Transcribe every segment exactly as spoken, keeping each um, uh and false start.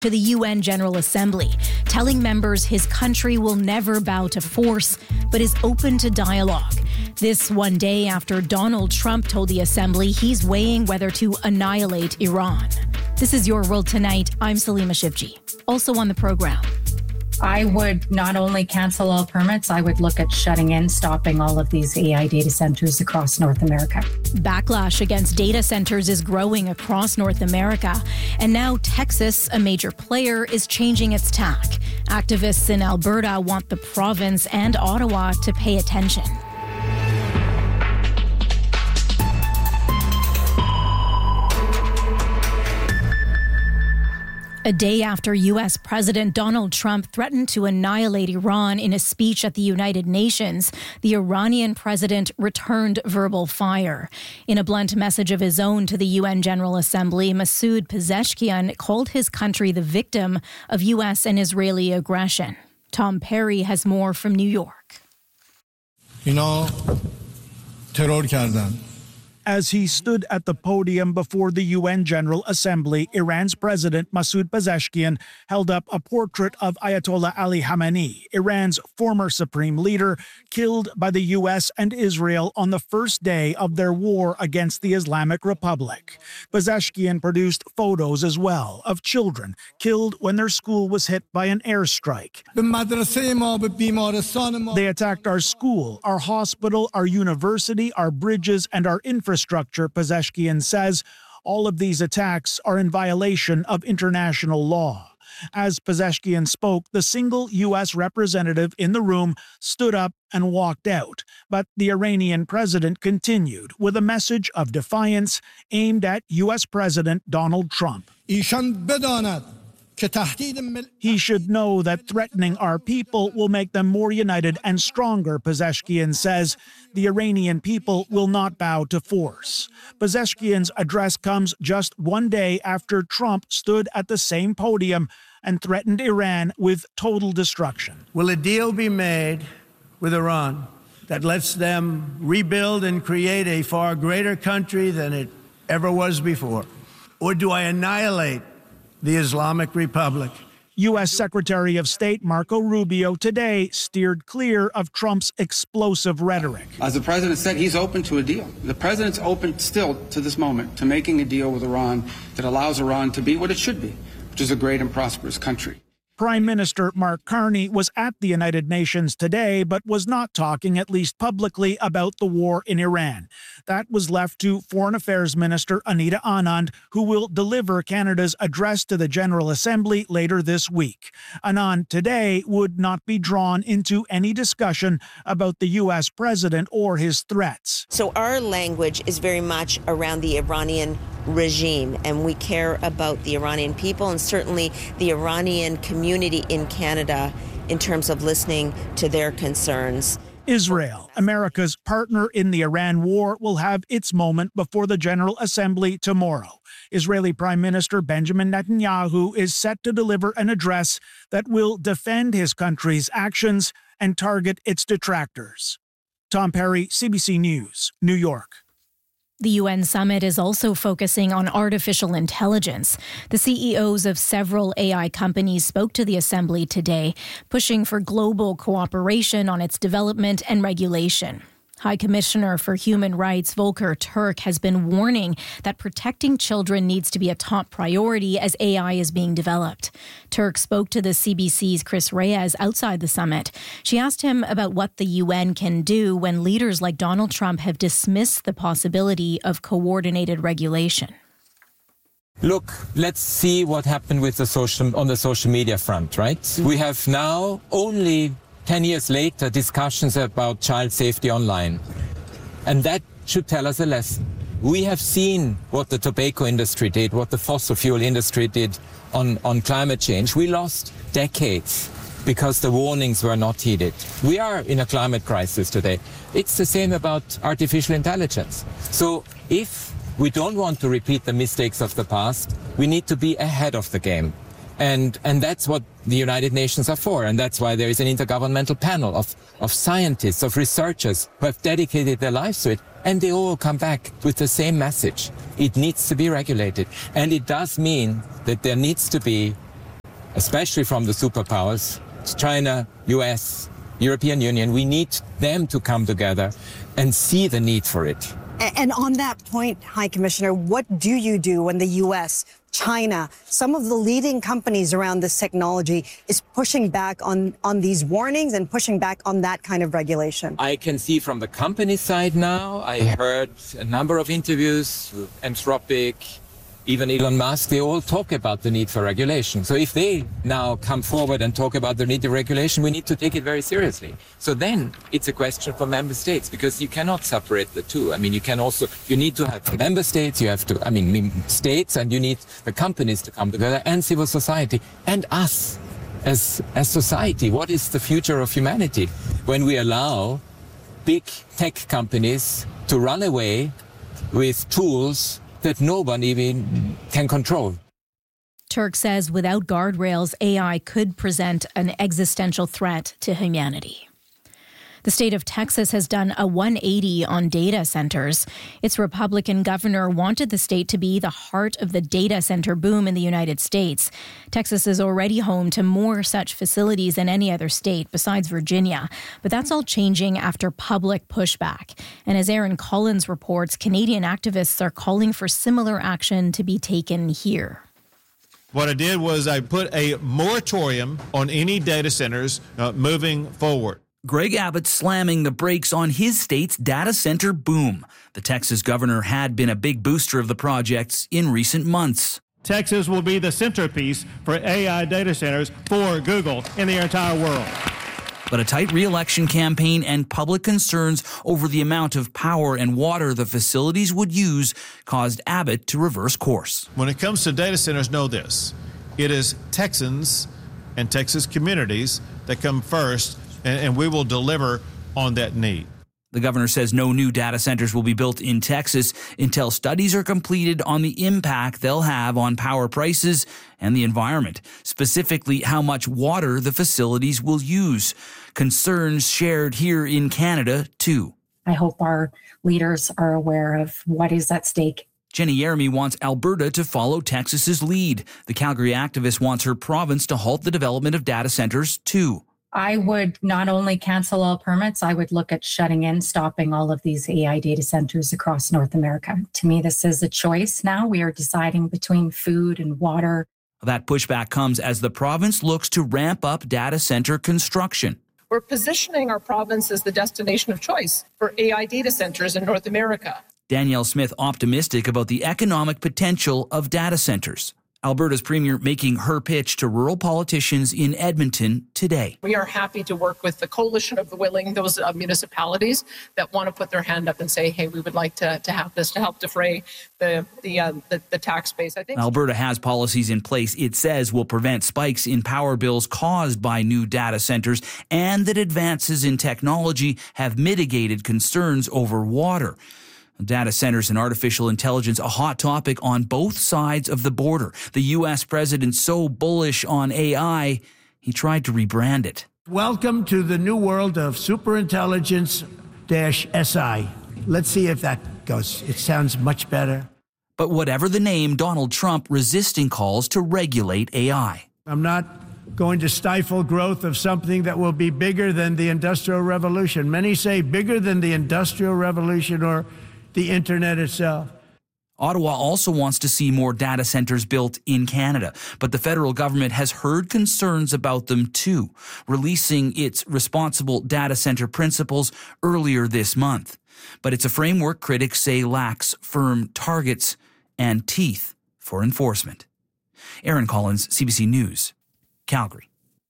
to the U N General Assembly, telling members his country will never bow to force, but is open to dialogue. This one day after Donald Trump told the Assembly he's weighing whether to annihilate Iran. This is Your World Tonight. I'm Salima Shivji. Also on the program. I would not only cancel all permits, I would look at shutting in, stopping all of these A I data centers across North America. Backlash against data centers is growing across North America. And now Texas, a major player, is changing its tack. Activists in Alberta want the province and Ottawa to pay attention. A day after U S President Donald Trump threatened to annihilate Iran in a speech at the United Nations, the Iranian president returned verbal fire. In a blunt message of his own to the U N General Assembly, Masoud Pezeshkian called his country the victim of U S and Israeli aggression. Tom Perry has more from New York. اینا ترور کردن. As he stood at the podium before the U N General Assembly, Iran's President Masoud Pezeshkian held up a portrait of Ayatollah Ali Khamenei, Iran's former supreme leader, killed by the U S and Israel on the first day of their war against the Islamic Republic. Pezeshkian produced photos as well of children killed when their school was hit by an airstrike. They attacked our school, our hospital, our university, our bridges, and our infrastructure. Infrastructure, Pezeshkian says. All of these attacks are in violation of international law. As Pezeshkian spoke, the single U S representative in the room stood up and walked out. But the Iranian president continued with a message of defiance aimed at U S President Donald Trump. He should know that threatening our people will make them more united and stronger, Pezeshkian says. The Iranian people will not bow to force. Pezeshkian's address comes just one day after Trump stood at the same podium and threatened Iran with total destruction. Will a deal be made with Iran that lets them rebuild and create a far greater country than it ever was before? Or do I annihilate the Islamic Republic? U S Secretary of State Marco Rubio today steered clear of Trump's explosive rhetoric. As the president said, he's open to a deal. The president's open still to this moment to making a deal with Iran that allows Iran to be what it should be, which is a great and prosperous country. Prime Minister Mark Carney was at the United Nations today, but was not talking, at least publicly, about the war in Iran. That was left to Foreign Affairs Minister Anita Anand, who will deliver Canada's address to the General Assembly later this week. Anand today would not be drawn into any discussion about the U S president or his threats. So our language is very much around the Iranian regime, and we care about the Iranian people and certainly the Iranian community in Canada in terms of listening to their concerns. Israel, America's partner in the Iran war, will have its moment before the General Assembly tomorrow. Israeli Prime Minister Benjamin Netanyahu is set to deliver an address that will defend his country's actions and target its detractors. Tom Perry, C B C News, New York. The U N summit is also focusing on artificial intelligence. The C E Os of several A I companies spoke to the Assembly today, pushing for global cooperation on its development and regulation. High Commissioner for Human Rights Volker Turk has been warning that protecting children needs to be a top priority as A I is being developed. Turk spoke to the C B C's Chris Reyes outside the summit. She asked him about what the U N can do when leaders like Donald Trump have dismissed the possibility of coordinated regulation. Look, let's see what happened with the social on the social media front, right? We have now only ten years later, discussions about child safety online. And that should tell us a lesson. We have seen what the tobacco industry did, what the fossil fuel industry did on, on climate change. We lost decades because the warnings were not heeded. We are in a climate crisis today. It's the same about artificial intelligence. So if we don't want to repeat the mistakes of the past, we need to be ahead of the game. And, and that's what the United Nations are for. And that's why there is an intergovernmental panel of, of scientists, of researchers who have dedicated their lives to it. And they all come back with the same message. It needs to be regulated. And it does mean that there needs to be especially from the superpowers, China, U S, European Union. We need them to come together and see the need for it. And on that point, High Commissioner, what do you do when the U S, China, some of the leading companies around this technology is pushing back on, on these warnings and pushing back on that kind of regulation? I can see from the company side now, I heard a number of interviews with Anthropic, even Elon Musk, they all talk about the need for regulation. So if they now come forward and talk about the need for regulation, we need to take it very seriously. So then it's a question for member states, because you cannot separate the two. I mean, you can also, you need to have member states, you have to, I mean, states, and you need the companies to come together, and civil society, and us as, as society. What is the future of humanity when we allow big tech companies to run away with tools that no one even can control? Turk says without guardrails, A I could present an existential threat to humanity. The state of Texas has done a one eighty on data centers. Its Republican governor wanted the state to be the heart of the data center boom in the United States. Texas is already home to more such facilities than any other state besides Virginia. But that's all changing after public pushback. And as Aaron Collins reports, Canadian activists are calling for similar action to be taken here. What I did was I put a moratorium on any data centers uh, moving forward. Greg Abbott slamming the brakes on his state's data center boom. The Texas governor had been a big booster of the projects in recent months. Texas will be the centerpiece for A I data centers for Google in the entire world. But a tight re-election campaign and public concerns over the amount of power and water the facilities would use caused Abbott to reverse course. When it comes to data centers, know this. It is Texans and Texas communities that come first, and, and we will deliver on that need. The governor says no new data centers will be built in Texas until studies are completed on the impact they'll have on power prices and the environment, specifically how much water the facilities will use. Concerns shared here in Canada, too. I hope our leaders are aware of what is at stake. Jenny Yeremy wants Alberta to follow Texas's lead. The Calgary activist wants her province to halt the development of data centers, too. I would not only cancel all permits, I would look at shutting in, stopping all of these A I data centers across North America. To me, this is a choice now. We are deciding between food and water. That pushback comes as the province looks to ramp up data center construction. We're positioning our province as the destination of choice for A I data centers in North America. Danielle Smith optimistic about the economic potential of data centers. Alberta's premier making her pitch to rural politicians in Edmonton today. We are happy to work with the Coalition of the Willing, those uh, municipalities that want to put their hand up and say, hey, we would like to, to have this to help defray the the, uh, the the tax base. I think Alberta has policies in place it says will prevent spikes in power bills caused by new data centers, and that advances in technology have mitigated concerns over water. Data centers and artificial intelligence, a hot topic on both sides of the border. The U S president so bullish on A I, he tried to rebrand it. Welcome to the new world of superintelligence dash S I. Let's see if that goes. It sounds much better. But whatever the name, Donald Trump resisting calls to regulate A I. I'm not going to stifle growth of something that will be bigger than the Industrial Revolution. Many say bigger than the Industrial Revolution or the internet itself. Ottawa also wants to see more data centers built in Canada, but the federal government has heard concerns about them too, releasing its responsible data center principles earlier this month. But it's a framework critics say lacks firm targets and teeth for enforcement. Aaron Collins, C B C News, Calgary.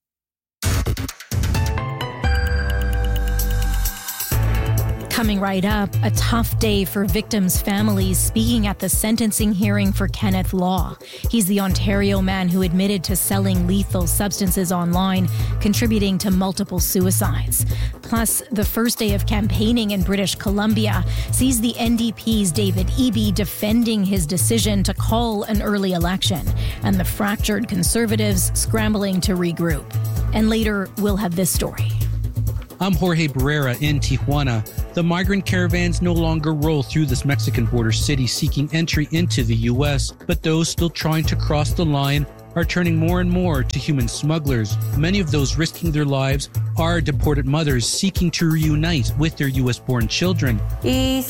Coming right up, a tough day for victims' families speaking at the sentencing hearing for Kenneth Law. He's the Ontario man who admitted to selling lethal substances online, contributing to multiple suicides. Plus, the first day of campaigning in British Columbia sees the N D P's David Eby defending his decision to call an early election, and the fractured Conservatives scrambling to regroup. And later, we'll have this story. I'm Jorge Barrera in Tijuana. The migrant caravans no longer roll through this Mexican border city seeking entry into the U S, but those still trying to cross the line are turning more and more to human smugglers. Many of those risking their lives are deported mothers seeking to reunite with their U S-born children. I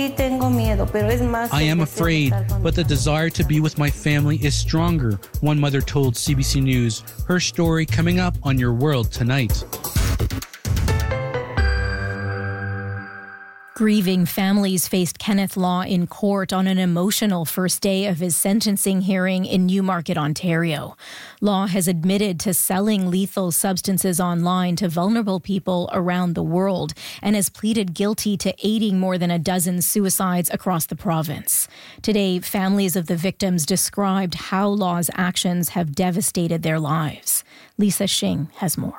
am afraid, but the desire to be with my family is stronger, one mother told C B C News. Her story coming up on Your World Tonight. Grieving families faced Kenneth Law in court on an emotional first day of his sentencing hearing in Newmarket, Ontario. Law has admitted to selling lethal substances online to vulnerable people around the world and has pleaded guilty to aiding more than a dozen suicides across the province. Today, families of the victims described how Law's actions have devastated their lives. Lisa Shing has more.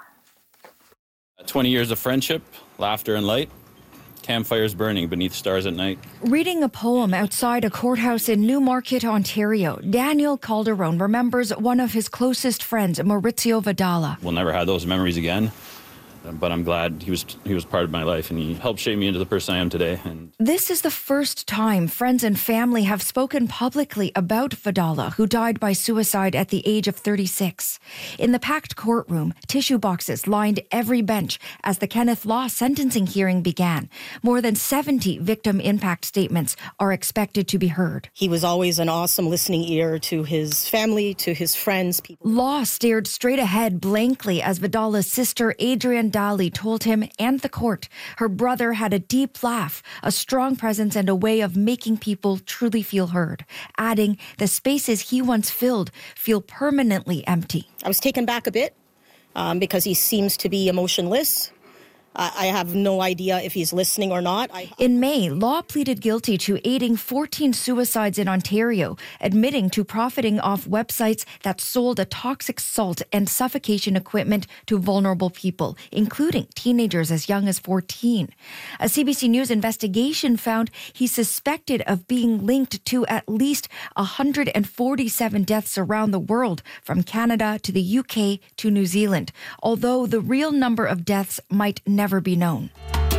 twenty years of friendship, laughter and light. Campfires burning beneath stars at night. Reading a poem outside a courthouse in Newmarket, Ontario, Daniel Calderon remembers one of his closest friends, Maurizio Vidala. We'll never have those memories again, but I'm glad he was he was part of my life and he helped shape me into the person I am today. And this is the first time friends and family have spoken publicly about Vidala, who died by suicide at the age of thirty-six. In the packed courtroom, tissue boxes lined every bench as the Kenneth Law sentencing hearing began. More than seventy victim impact statements are expected to be heard. He was always an awesome listening ear to his family, to his friends. People. Law stared straight ahead blankly as Vidala's sister, Adrienne Dali, told him and the court her brother had a deep laugh, a strong presence, and a way of making people truly feel heard, adding the spaces he once filled feel permanently empty. I was taken back a bit um, because he seems to be emotionless. I have no idea if he's listening or not. I... In May, Law pleaded guilty to aiding fourteen suicides in Ontario, admitting to profiting off websites that sold a toxic salt and suffocation equipment to vulnerable people, including teenagers as young as fourteen. A C B C News investigation found he's suspected of being linked to at least one hundred forty-seven deaths around the world, from Canada to the U K to New Zealand, although the real number of deaths might never Never be known.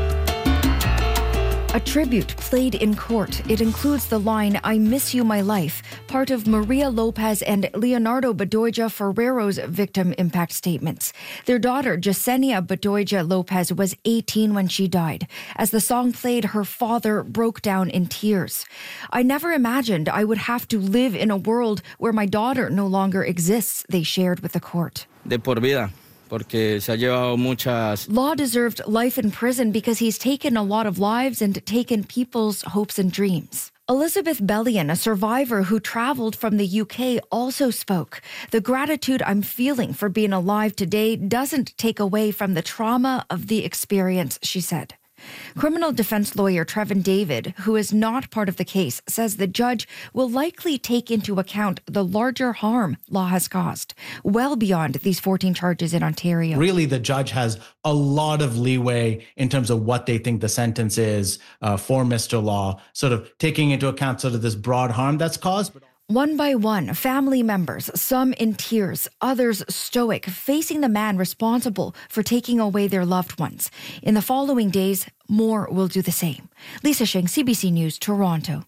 A tribute played in court. It includes the line, "I miss you, my life," part of Maria Lopez and Leonardo Bedoya Ferrero's victim impact statements. Their daughter, Jasenia Bedoya Lopez, was eighteen when she died. As the song played, her father broke down in tears. "I never imagined I would have to live in a world where my daughter no longer exists," they shared with the court. De por vida. Porque se ha llevado muchas... Law deserved life in prison because he's taken a lot of lives and taken people's hopes and dreams. Elizabeth Bellion, a survivor who traveled from the U K, also spoke. "The gratitude I'm feeling for being alive today doesn't take away from the trauma of the experience," she said. Criminal defense lawyer Trevin David, who is not part of the case, says the judge will likely take into account the larger harm Law has caused, well beyond these fourteen charges in Ontario. Really, the judge has a lot of leeway in terms of what they think the sentence is uh, for Mister Law, sort of taking into account sort of this broad harm that's caused. But one by one, family members, some in tears, others stoic, facing the man responsible for taking away their loved ones. In the following days, more will do the same. Lisa Shing, C B C News, Toronto.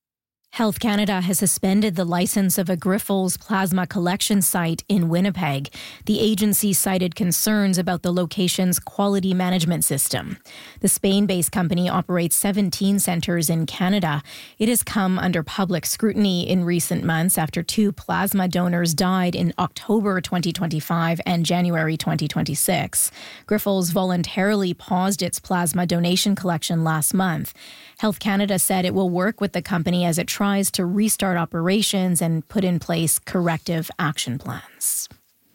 Health Canada has suspended the license of a Grifols plasma collection site in Winnipeg. The agency cited concerns about the location's quality management system. The Spain-based company operates seventeen centres in Canada. It has come under public scrutiny in recent months after two plasma donors died in October twenty twenty-five and January twenty twenty-six. Grifols voluntarily paused its plasma donation collection last month. Health Canada said it will work with the company as it tries to restart operations and put in place corrective action plans.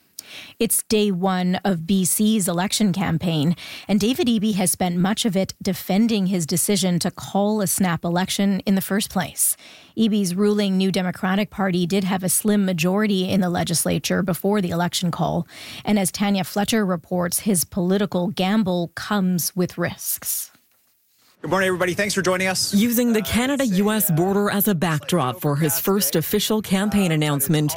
It's day one of B C's election campaign, and David Eby has spent much of it defending his decision to call a snap election in the first place. Eby's ruling New Democratic Party did have a slim majority in the legislature before the election call, and as Tanya Fletcher reports, his political gamble comes with risks. Good morning, everybody. Thanks for joining us. Using the Canada-U S border as a backdrop for his first official campaign announcement,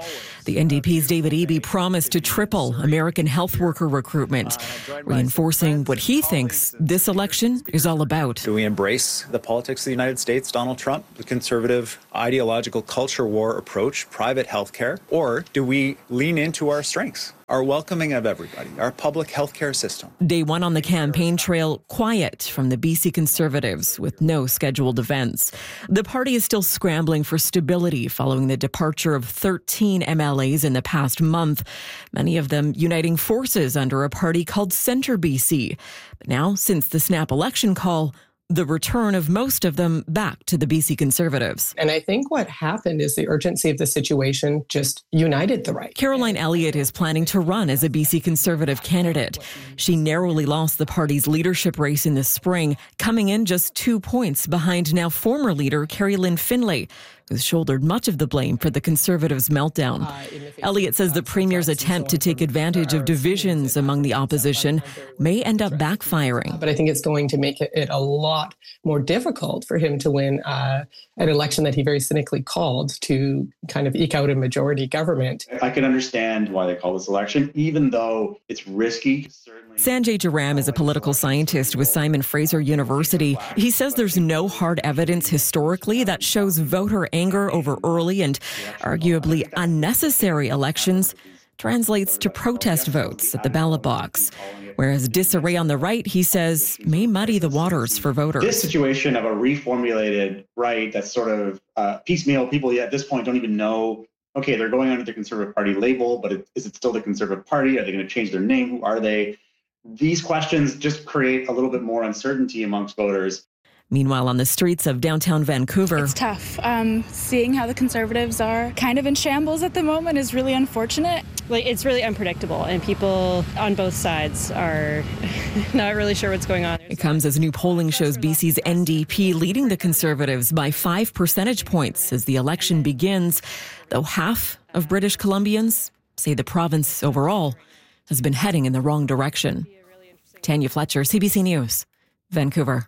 The N D P's David Eby promised to triple American health worker recruitment, reinforcing what he thinks this election is all about. Do we embrace the politics of the United States, Donald Trump, the conservative ideological culture war approach, private health care, or do we lean into our strengths, our welcoming of everybody, our public health care system? Day one on the campaign trail, quiet from the B C Conservatives with no scheduled events. The party is still scrambling for stability following the departure of thirteen M L As in the past month, many of them uniting forces under a party called Centre B C. But now, since the snap election call, the return of most of them back to the B C Conservatives. And I think what happened is the urgency of the situation just united the right. Caroline Elliott is planning to run as a B C Conservative candidate. She narrowly lost the party's leadership race in the spring, coming in just two points behind now former leader Carrie Lynn Finlay, who's shouldered much of the blame for the Conservatives' meltdown. Uh, Elliott says the Premier's attempt to take advantage of divisions among the opposition may end up backfiring. But I think it's going to make it, it a lot more difficult for him to win uh, an election that he very cynically called to kind of eke out a majority government. I can understand why they call this election, even though it's risky. Sanjay Jaram is a political scientist with Simon Fraser University. He says there's no hard evidence historically that shows voter anger over early and arguably unnecessary elections translates to protest votes at the ballot box. Whereas disarray on the right, he says, may muddy the waters for voters. This situation of a reformulated right that's sort of uh, piecemeal, people at this point don't even know, okay, they're going under the Conservative Party label, but it, is it still the Conservative Party? Are they going to change their name? Who are they? These questions just create a little bit more uncertainty amongst voters. Meanwhile, on the streets of downtown Vancouver, it's tough. Um, seeing how the Conservatives are kind of in shambles at the moment is really unfortunate. Like, it's really unpredictable, and people on both sides are not really sure what's going on. It comes as new polling shows B C's N D P leading the Conservatives by five percentage points as the election begins, though half of British Columbians say the province overall has been heading in the wrong direction. Tanya Fletcher, C B C News, Vancouver.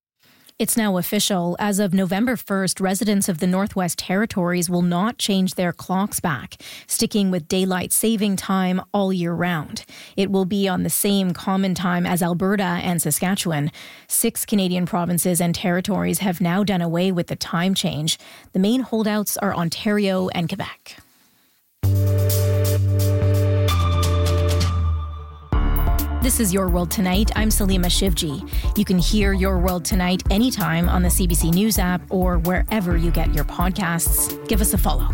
It's now official. As of November first, residents of the Northwest Territories will not change their clocks back, sticking with daylight saving time all year round. It will be on the same common time as Alberta and Saskatchewan. Six Canadian provinces and territories have now done away with the time change. The main holdouts are Ontario and Quebec. This is Your World Tonight. I'm Salima Shivji. You can hear Your World Tonight anytime on the C B C News app or wherever you get your podcasts. Give us a follow.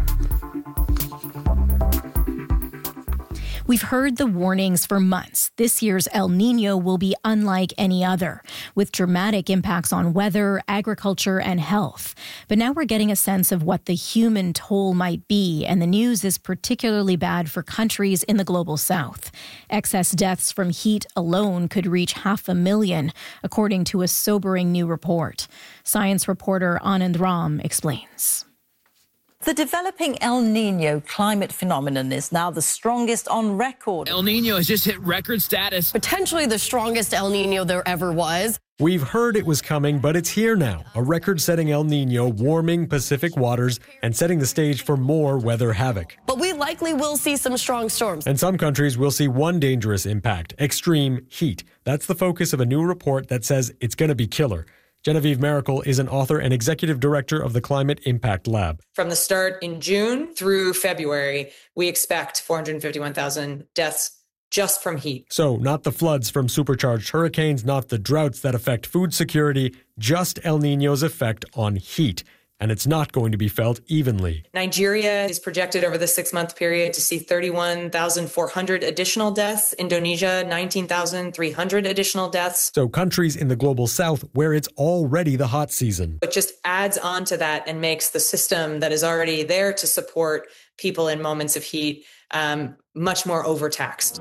We've heard the warnings for months. This year's El Niño will be unlike any other, with dramatic impacts on weather, agriculture, and health. But now we're getting a sense of what the human toll might be, and the news is particularly bad for countries in the global south. Excess deaths from heat alone could reach half a million, according to a sobering new report. Science reporter Anand Ram explains. The developing El Niño climate phenomenon is now the strongest on record. El Niño has just hit record status. Potentially the strongest El Niño there ever was. We've heard it was coming, but it's here now. A record-setting El Niño warming Pacific waters and setting the stage for more weather havoc. But we likely will see some strong storms. And some countries will see one dangerous impact, extreme heat. That's the focus of a new report that says it's going to be killer. Genevieve Miracle is an author and executive director of the Climate Impact Lab. From the start in June through February, we expect four hundred fifty-one thousand deaths just from heat. So not the floods from supercharged hurricanes, not the droughts that affect food security, just El Niño's effect on heat. And it's not going to be felt evenly. Nigeria is projected over the six-month period to see thirty-one thousand four hundred additional deaths. Indonesia, nineteen thousand three hundred additional deaths. So countries in the global south where it's already the hot season. It just adds on to that and makes the system that is already there to support people in moments of heat um, much more overtaxed.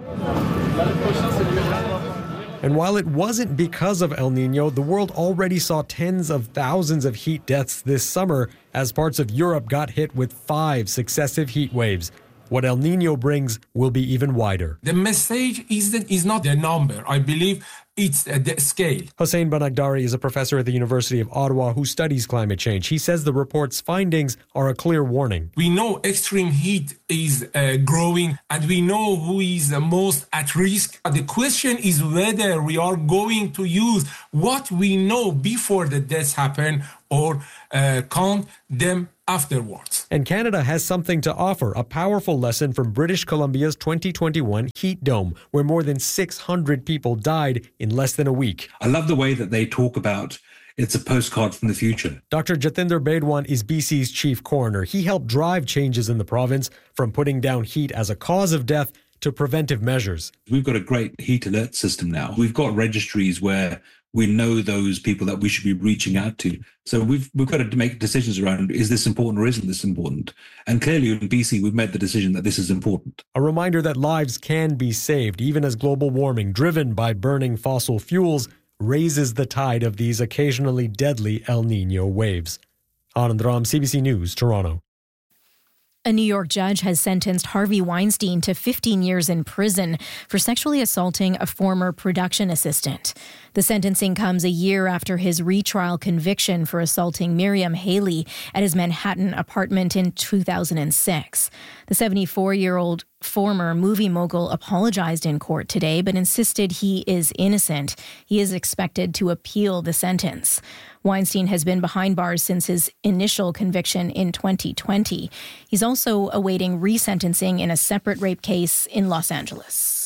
And while it wasn't because of El Niño, the world already saw tens of thousands of heat deaths this summer as parts of Europe got hit with five successive heat waves. What El Nino brings will be even wider. The message is that is not the number. I believe it's uh, the scale. Hossein Banagdari is a professor at the University of Ottawa who studies climate change. He says the report's findings are a clear warning. We know extreme heat is uh, growing, and we know who is the most at risk. The question is whether we are going to use what we know before the deaths happen or uh, count them afterwards. And Canada has something to offer, a powerful lesson from British Columbia's twenty twenty-one heat dome, where more than six hundred people died in less than a week. I love the way that they talk about it's a postcard from the future. Doctor Jatinder Bedwan is B C's chief coroner. He helped drive changes in the province from putting down heat as a cause of death to preventive measures. We've got a great heat alert system now. We've got registries where we know those people that we should be reaching out to. So we've we've got to make decisions around, is this important or isn't this important? And clearly in B C, we've made the decision that this is important. A reminder that lives can be saved, even as global warming, driven by burning fossil fuels, raises the tide of these occasionally deadly El Nino waves. Anand Ram, C B C News, Toronto. A New York judge has sentenced Harvey Weinstein to fifteen years in prison for sexually assaulting a former production assistant. The sentencing comes a year after his retrial conviction for assaulting Miriam Haley at his Manhattan apartment in two thousand six. The seventy-four-year-old former movie mogul apologized in court today, but insisted he is innocent. He is expected to appeal the sentence. Weinstein has been behind bars since his initial conviction in twenty twenty. He's also awaiting resentencing in a separate rape case in Los Angeles.